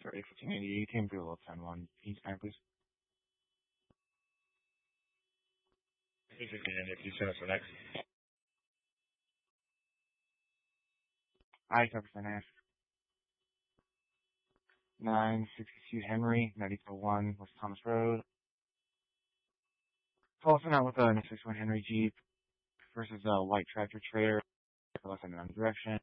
Sorry, 1580, came through a little 10-1. East time, please. 315, if you send us the next. I Jefferson Ash. 962 Henry, 94-1 West Thomas Road. Paulson out with a 961 Henry Jeep versus a white tractor trailer left in another direction.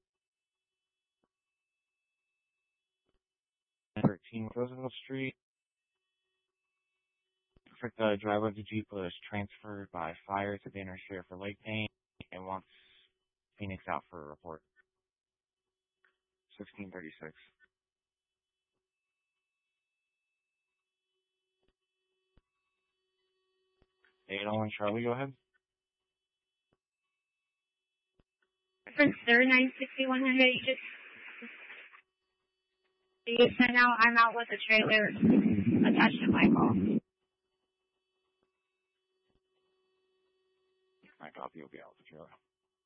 13 Roosevelt Street. The driver of the Jeep was transferred by fire to Banner Sheriff for leg pain and wants Phoenix out for a report. 1636. 801 Charlie, go ahead. Reference 961 Henry, just you sent out, I'm out with a trailer attached to my call. My copy will be out with the trailer.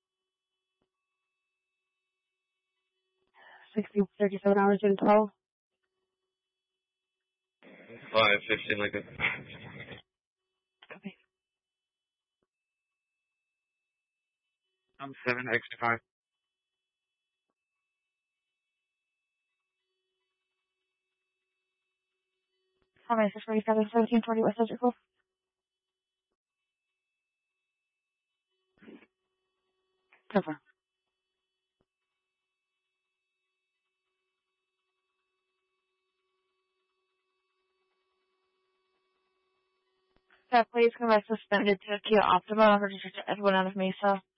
37 hours and 12. 515 Lincoln. Okay. I'm 7X5. Alright, 647, 1740 West Surgical. Cover. That please come back suspended to Kia Optima, registered to Edwin out of Mesa.